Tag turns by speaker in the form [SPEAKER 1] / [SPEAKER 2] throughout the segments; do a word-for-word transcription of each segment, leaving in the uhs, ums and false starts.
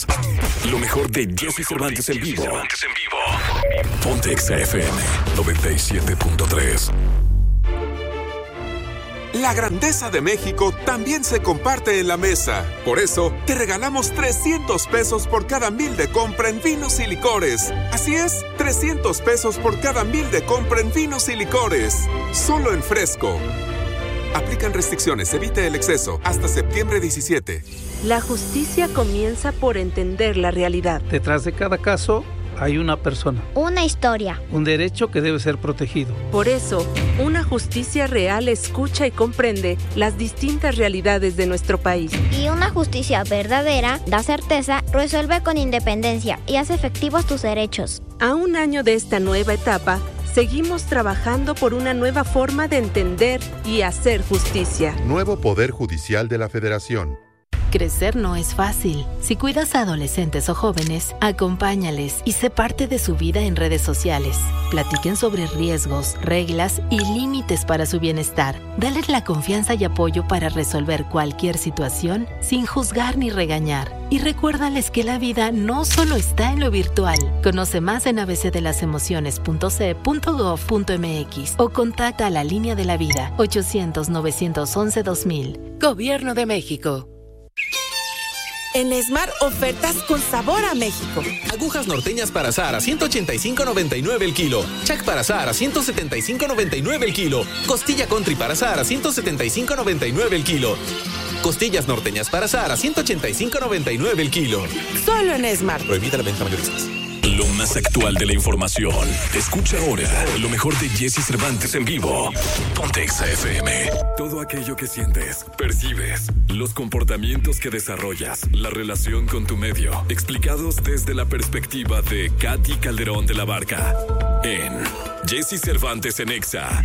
[SPEAKER 1] escuchas lo mejor de Jesse Cervantes en vivo. Cervantes en vivo. Ponte Exa F M noventa y siete punto tres.
[SPEAKER 2] La grandeza de México también se comparte en la mesa. Por eso, te regalamos trescientos pesos por cada mil de compra en vinos y licores. Así es, trescientos pesos por cada mil de compra en vinos y licores. Solo en Fresco. Aplican restricciones, evite el exceso. Hasta septiembre diecisiete.
[SPEAKER 3] La justicia comienza por entender la realidad.
[SPEAKER 4] Detrás de cada caso hay una persona.
[SPEAKER 5] Una historia.
[SPEAKER 4] Un derecho que debe ser protegido.
[SPEAKER 3] Por eso, una justicia real escucha y comprende las distintas realidades de nuestro país.
[SPEAKER 5] Y una justicia verdadera da certeza, resuelve con independencia y hace efectivos tus derechos.
[SPEAKER 3] A un año de esta nueva etapa, seguimos trabajando por una nueva forma de entender y hacer justicia.
[SPEAKER 6] Nuevo Poder Judicial de la Federación.
[SPEAKER 7] Crecer no es fácil. Si cuidas a adolescentes o jóvenes, acompáñales y sé parte de su vida en redes sociales. Platiquen sobre riesgos, reglas y límites para su bienestar. Dales la confianza y apoyo para resolver cualquier situación sin juzgar ni regañar. Y recuérdales que la vida no solo está en lo virtual. Conoce más en a b c de las emociones punto c e punto gov punto m x o contacta a la Línea de la Vida ochocientos, novecientos once, dos mil. Gobierno de México.
[SPEAKER 8] En Esmar, ofertas con sabor a México.
[SPEAKER 9] Agujas norteñas para asar a ciento ochenta y cinco noventa y nueve el kilo. Chac para asar a ciento setenta y cinco noventa y nueve el kilo. Costilla country para asar a ciento setenta y cinco noventa y nueve el kilo. Costillas norteñas para asar a ciento ochenta y cinco noventa y nueve el kilo.
[SPEAKER 8] Solo en Esmar.
[SPEAKER 9] Prohibida la venta mayoristas.
[SPEAKER 1] Lo más actual de la información. Escucha ahora lo mejor de Jesse Cervantes en vivo. Ponte Exa F M. Todo aquello que sientes, percibes, los comportamientos que desarrollas, la relación con tu medio, explicados desde la perspectiva de Katy Calderón de la Barca. En Jesse Cervantes en Exa.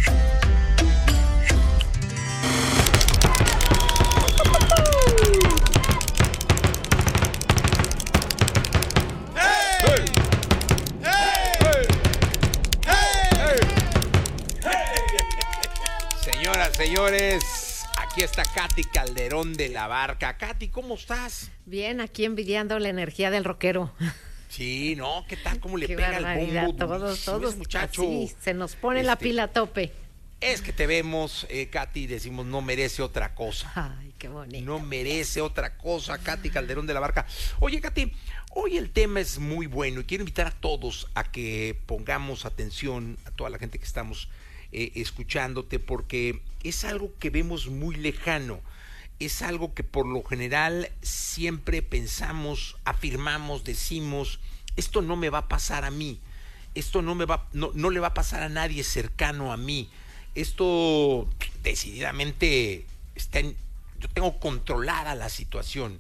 [SPEAKER 10] Señores, aquí está Katy Calderón de la Barca. Katy, ¿cómo estás?
[SPEAKER 11] Bien, aquí envidiando la energía del rockero.
[SPEAKER 10] Sí, ¿no? ¿Qué tal? ¿Cómo le
[SPEAKER 11] Qué
[SPEAKER 10] pega el bombo?
[SPEAKER 11] Todos, todos,
[SPEAKER 10] muchacho.
[SPEAKER 11] así, se nos pone
[SPEAKER 10] este,
[SPEAKER 11] la pila a tope.
[SPEAKER 10] Es que te vemos, eh, Katy, decimos, no merece otra cosa.
[SPEAKER 11] Ay, qué bonito.
[SPEAKER 10] No merece otra cosa, Katy Calderón de la Barca. Oye, Katy, hoy el tema es muy bueno y quiero invitar a todos a que pongamos atención, a toda la gente que estamos eh, escuchándote, porque es algo que vemos muy lejano, es algo que por lo general siempre pensamos, afirmamos, decimos, esto no me va a pasar a mí, esto no me va, no, no le va a pasar a nadie cercano a mí, esto decididamente está en, yo tengo controlada la situación.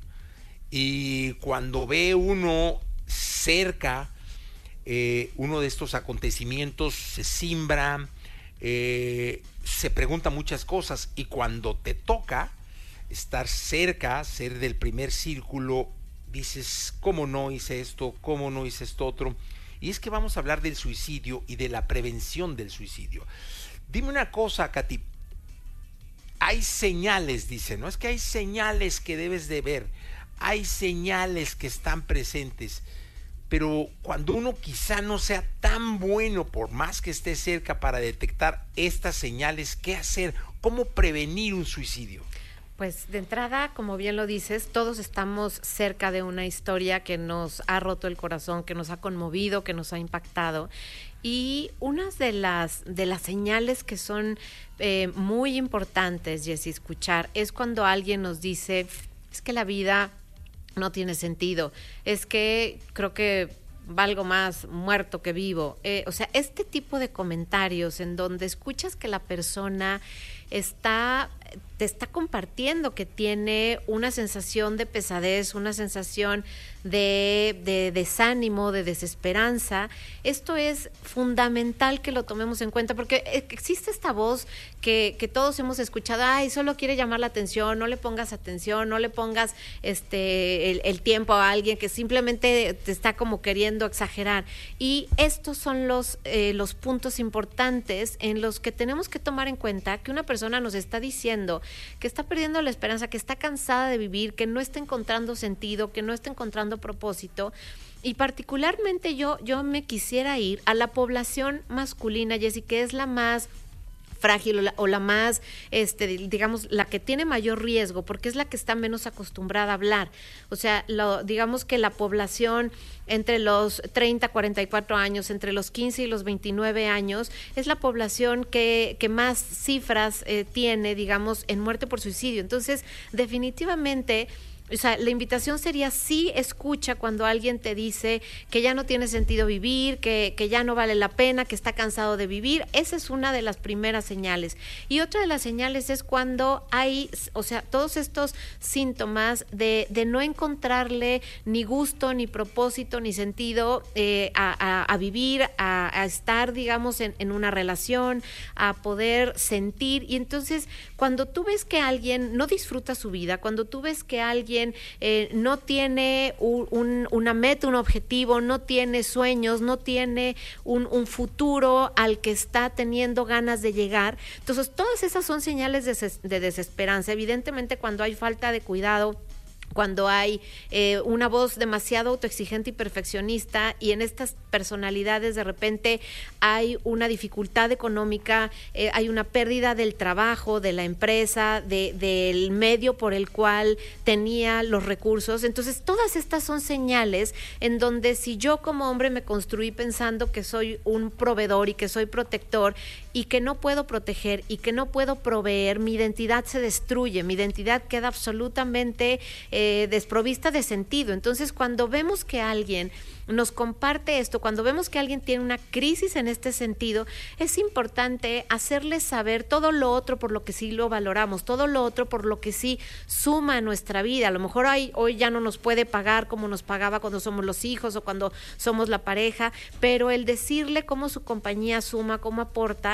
[SPEAKER 10] Y cuando ve uno cerca eh, uno de estos acontecimientos, se simbra, eh, se pregunta muchas cosas, y cuando te toca estar cerca, ser del primer círculo, dices, ¿cómo no hice esto? ¿Cómo no hice esto otro? Y es que vamos a hablar del suicidio y de la prevención del suicidio. Dime una cosa, Katy, hay señales, dice, ¿no? Es que hay señales que debes de ver, hay señales que están presentes, pero cuando uno quizá no sea tan bueno, por más que esté cerca, para detectar estas señales, ¿qué hacer? ¿Cómo prevenir un suicidio?
[SPEAKER 11] Pues de entrada, como bien lo dices, todos estamos cerca de una historia que nos ha roto el corazón, que nos ha conmovido, que nos ha impactado. Y unas de las, de las señales que son eh, muy importantes, Jessy, escuchar, es cuando alguien nos dice, es que la vida no tiene sentido, es que creo que valgo más muerto que vivo. Eh, o sea, este tipo de comentarios en donde escuchas que la persona está, te está compartiendo que tiene una sensación de pesadez, una sensación de, de desánimo, de desesperanza. Esto es fundamental que lo tomemos en cuenta, porque existe esta voz que, que todos hemos escuchado, ay, solo quiere llamar la atención, no le pongas atención, no le pongas este el, el tiempo a alguien que simplemente te está como queriendo exagerar. Y estos son los, eh, los puntos importantes en los que tenemos que tomar en cuenta que una persona nos está diciendo que está perdiendo la esperanza, que está cansada de vivir, que no está encontrando sentido, que no está encontrando propósito. Y particularmente yo, yo me quisiera ir a la población masculina, Jessy, que es la más frágil o la, o la más, este, digamos, la que tiene mayor riesgo, porque es la que está menos acostumbrada a hablar. O sea, lo, digamos que la población entre los treinta, cuarenta y cuatro años, entre los quince y los veintinueve años, es la población que, que más cifras eh, tiene, digamos, en muerte por suicidio. Entonces, definitivamente, o sea, la invitación sería sí escucha cuando alguien te dice que ya no tiene sentido vivir, que, que ya no vale la pena, que está cansado de vivir. Esa es una de las primeras señales. Y otra de las señales es cuando hay, o sea, todos estos síntomas de, de no encontrarle ni gusto, ni propósito, ni sentido eh, a, a, a vivir, a, a estar, digamos, en, en una relación, a poder sentir. Y entonces, cuando tú ves que alguien no disfruta su vida, cuando tú ves que alguien Eh, no tiene un, un, una meta, un objetivo, no tiene sueños, no tiene un, un futuro al que está teniendo ganas de llegar. Entonces, todas esas son señales de, ses- de desesperanza. Evidentemente, cuando hay falta de cuidado, cuando hay eh, una voz demasiado autoexigente y perfeccionista, y en estas personalidades de repente hay una dificultad económica, eh, hay una pérdida del trabajo, de la empresa, de, del medio por el cual tenía los recursos. Entonces, todas estas son señales en donde si yo como hombre me construí pensando que soy un proveedor y que soy protector y que no puedo proteger y que no puedo proveer, mi identidad se destruye, mi identidad queda absolutamente eh, desprovista de sentido. Entonces, cuando vemos que alguien nos comparte esto, cuando vemos que alguien tiene una crisis en este sentido, es importante hacerles saber todo lo otro por lo que sí lo valoramos, todo lo otro por lo que sí suma a nuestra vida. A lo mejor hoy, hoy ya no nos puede pagar como nos pagaba cuando somos los hijos o cuando somos la pareja, pero el decirle cómo su compañía suma, cómo aporta.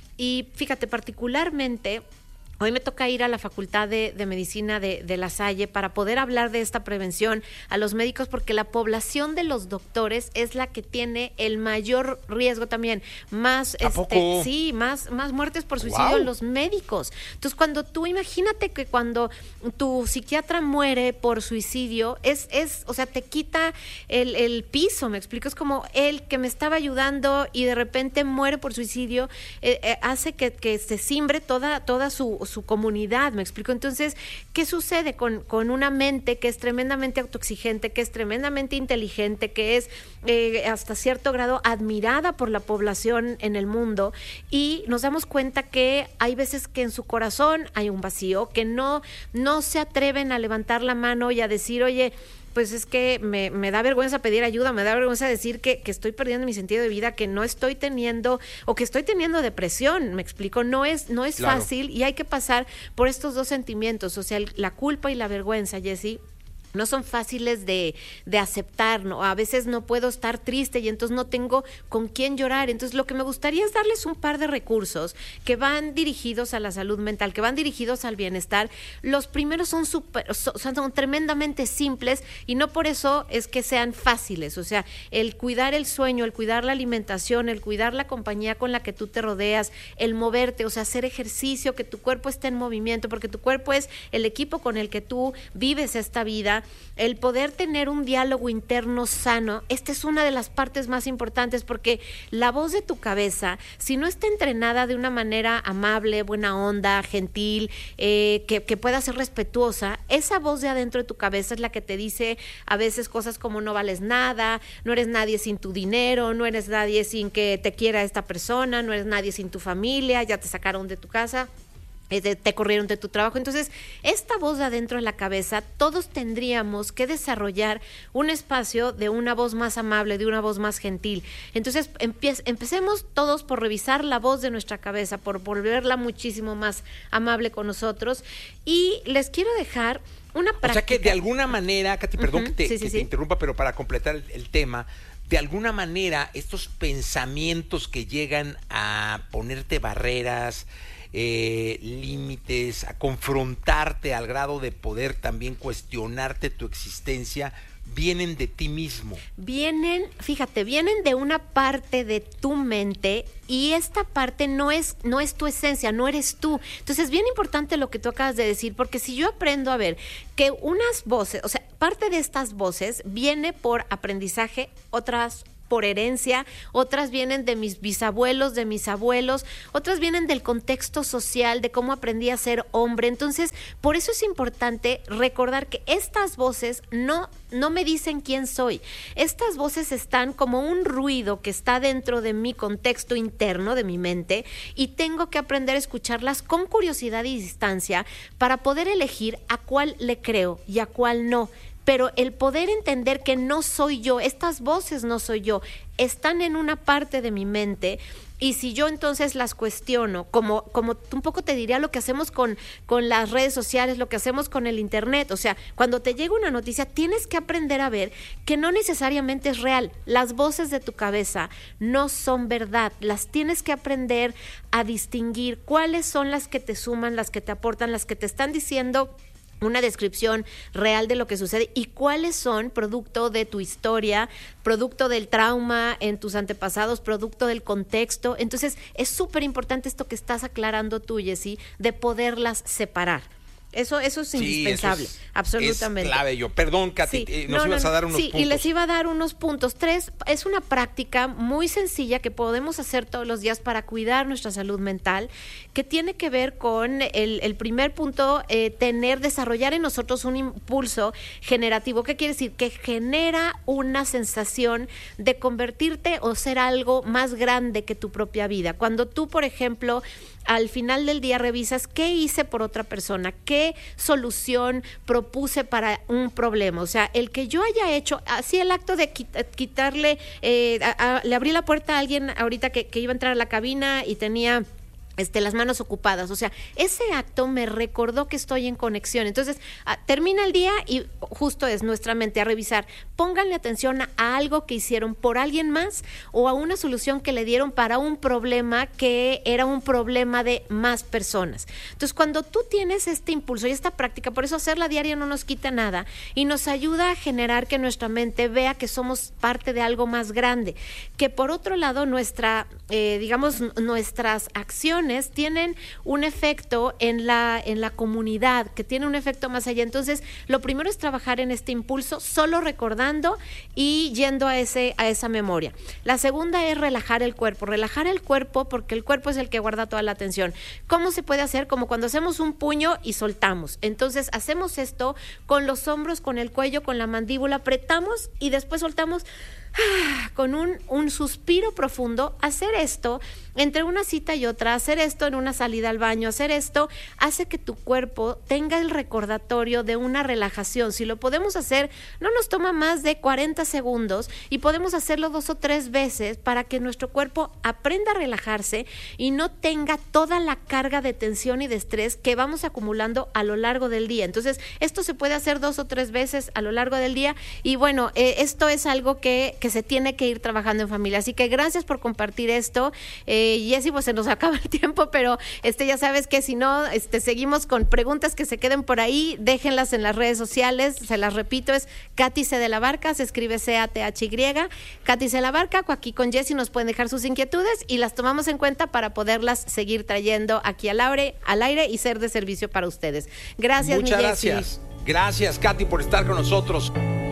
[SPEAKER 11] Y fíjate, particularmente hoy me toca ir a la Facultad de, de Medicina de, de La Salle para poder hablar de esta prevención a los médicos, porque la población de los doctores es la que tiene el mayor riesgo también, más
[SPEAKER 10] ¿A
[SPEAKER 11] este,
[SPEAKER 10] poco?
[SPEAKER 11] sí, más, más muertes por suicidio
[SPEAKER 10] Wow.
[SPEAKER 11] en los médicos. Entonces, cuando tú, imagínate que cuando tu psiquiatra muere por suicidio, es, es, o sea, te quita el, el piso, me explico, es como el que me estaba ayudando y de repente muere por suicidio, eh, eh, hace que, que se cimbre toda, toda su su comunidad, me explico. Entonces, ¿qué sucede con, con una mente que es tremendamente autoexigente, que es tremendamente inteligente, que es eh, hasta cierto grado admirada por la población en el mundo? Y nos damos cuenta que hay veces que en su corazón hay un vacío, que no, no se atreven a levantar la mano y a decir, oye, pues es que me, me da vergüenza pedir ayuda, me da vergüenza decir que, que estoy perdiendo mi sentido de vida, que no estoy teniendo, o que estoy teniendo depresión, me explico, no es, no es
[SPEAKER 10] Claro.
[SPEAKER 11] fácil, y hay que pasar por estos dos sentimientos, o sea, el- la culpa y la vergüenza, Jessy. No son fáciles de, de aceptar, ¿no? A veces no puedo estar triste y entonces no tengo con quién llorar. Entonces, lo que me gustaría es darles un par de recursos que van dirigidos a la salud mental, que van dirigidos al bienestar. Los primeros son, super, son, son tremendamente simples y no por eso es que sean fáciles. O sea, el cuidar el sueño, el cuidar la alimentación, el cuidar la compañía con la que tú te rodeas, el moverte, o sea, hacer ejercicio, que tu cuerpo esté en movimiento, porque tu cuerpo es el equipo con el que tú vives esta vida. El poder tener un diálogo interno sano, esta es una de las partes más importantes, porque la voz de tu cabeza, si no está entrenada de una manera amable, buena onda, gentil, eh, que, que pueda ser respetuosa, esa voz de adentro de tu cabeza es la que te dice a veces cosas como no vales nada, no eres nadie sin tu dinero, no eres nadie sin que te quiera esta persona, no eres nadie sin tu familia, ya te sacaron de tu casa. Eh, Te, te corrieron de tu trabajo. Entonces, esta voz de adentro de la cabeza, todos tendríamos que desarrollar un espacio de una voz más amable, de una voz más gentil. Entonces, empie- empecemos todos por revisar la voz de nuestra cabeza, por volverla muchísimo más amable con nosotros. Y les quiero dejar una práctica.
[SPEAKER 10] O sea que de alguna manera, Katy, perdón
[SPEAKER 11] Ujú,
[SPEAKER 10] que, te,
[SPEAKER 11] sí, sí,
[SPEAKER 10] que
[SPEAKER 11] sí.
[SPEAKER 10] te interrumpa, pero para completar el, el tema, de alguna manera estos pensamientos que llegan a ponerte barreras, eh, límites, a confrontarte al grado de poder también cuestionarte tu existencia, vienen de ti mismo.
[SPEAKER 11] Vienen, fíjate, vienen de una parte de tu mente y esta parte no es, no es tu esencia, no eres tú. Entonces es bien importante lo que tú acabas de decir, porque si yo aprendo a ver que unas voces, o sea, parte de estas voces viene por aprendizaje, otras por herencia, otras vienen de mis bisabuelos, de mis abuelos, otras vienen del contexto social, de cómo aprendí a ser hombre. Entonces, por eso es importante recordar que estas voces no, no me dicen quién soy. Estas voces están como un ruido que está dentro de mi contexto interno, de mi mente, y tengo que aprender a escucharlas con curiosidad y distancia para poder elegir a cuál le creo y a cuál no. Pero el poder entender que no soy yo, estas voces no soy yo, están en una parte de mi mente, y si yo entonces las cuestiono, como, como un poco te diría lo que hacemos con, con las redes sociales, lo que hacemos con el internet, o sea, cuando te llega una noticia tienes que aprender a ver que no necesariamente es real, las voces de tu cabeza no son verdad, las tienes que aprender a distinguir cuáles son las que te suman, las que te aportan, las que te están diciendo una descripción real de lo que sucede y cuáles son producto de tu historia, producto del trauma en tus antepasados, producto del contexto. Entonces es súper importante esto que estás aclarando tú, Jessy, de poderlas separar. Eso, eso es indispensable,
[SPEAKER 10] sí, eso es,
[SPEAKER 11] absolutamente.
[SPEAKER 10] Es clave yo. Perdón, Katy,
[SPEAKER 11] sí,
[SPEAKER 10] nos
[SPEAKER 11] no,
[SPEAKER 10] ibas
[SPEAKER 11] no,
[SPEAKER 10] a dar unos
[SPEAKER 11] sí,
[SPEAKER 10] puntos.
[SPEAKER 11] Sí, y les iba a dar unos puntos. Tres, es una práctica muy sencilla que podemos hacer todos los días para cuidar nuestra salud mental, que tiene que ver con el, el primer punto, eh, tener, desarrollar en nosotros un impulso generativo. ¿Qué quiere decir? Que genera una sensación de convertirte o ser algo más grande que tu propia vida. Cuando tú, por ejemplo, al final del día revisas qué hice por otra persona, qué solución propuse para un problema. O sea, el que yo haya hecho, así el acto de quitarle, eh, a, a, le abrí la puerta a alguien ahorita que, que iba a entrar a la cabina y tenía Este, las manos ocupadas, o sea, ese acto me recordó que estoy en conexión. Entonces, a, termina el día y justo es nuestra mente a revisar, pónganle atención a, a algo que hicieron por alguien más o a una solución que le dieron para un problema que era un problema de más personas. Entonces, cuando tú tienes este impulso y esta práctica, por eso hacerla diaria no nos quita nada y nos ayuda a generar que nuestra mente vea que somos parte de algo más grande, que por otro lado nuestra, eh, digamos, nuestras acciones tienen un efecto en la, en la comunidad, que tiene un efecto más allá. Entonces, lo primero es trabajar en este impulso, solo recordando y yendo a, ese, a esa memoria. La segunda es relajar el cuerpo. Relajar el cuerpo porque el cuerpo es el que guarda toda la atención. ¿Cómo se puede hacer? Como cuando hacemos un puño y soltamos. Entonces, hacemos esto con los hombros, con el cuello, con la mandíbula, apretamos y después soltamos con un, un suspiro profundo. Hacer esto entre una cita y otra, hacer esto en una salida al baño, hacer esto hace que tu cuerpo tenga el recordatorio de una relajación. Si lo podemos hacer, no nos toma más de cuarenta segundos y podemos hacerlo dos o tres veces para que nuestro cuerpo aprenda a relajarse y no tenga toda la carga de tensión y de estrés que vamos acumulando a lo largo del día. Entonces, esto se puede hacer dos o tres veces a lo largo del día y bueno, eh, esto es algo que, que se tiene que ir trabajando en familia. Así que gracias por compartir esto. Eh, Jessy, pues se nos acaba el tiempo, pero este ya sabes que si no, este seguimos con preguntas que se queden por ahí, déjenlas en las redes sociales, se las repito, es Katy C. de la Barca, se escribe C A T H Y, Katy C. de la Barca, aquí con Jessy nos pueden dejar sus inquietudes y las tomamos en cuenta para poderlas seguir trayendo aquí al aire, al aire y ser de servicio para ustedes. Gracias,
[SPEAKER 10] Muchas
[SPEAKER 11] mi
[SPEAKER 10] gracias.
[SPEAKER 11] Jessy.
[SPEAKER 10] Gracias, Katy, por estar con nosotros.